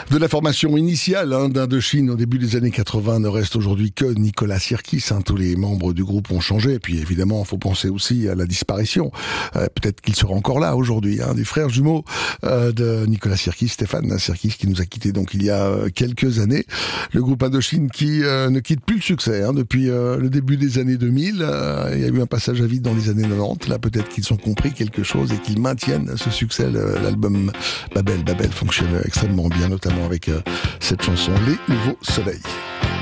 De la formation initiale d'Indochine au début des années 80 ne reste aujourd'hui que Nicolas Sirkis. Tous les membres du groupe ont changé. Et puis évidemment, il faut penser aussi à la disparition. Peut-être qu'il sera encore là aujourd'hui, du frère jumeau de Nicolas Sirkis, Stéphane Sirkis, qui nous a quittés donc il y a quelques années. Le groupe Indochine qui ne quitte plus le succès depuis le début des années 2000. Il y a eu un passage à vide dans les années 90. Là, peut-être qu'ils ont compris quelque chose et qu'ils maintiennent ce succès. L'album Babel fonctionne extrêmement bien, notamment avec cette chanson Les Nouveaux Soleils.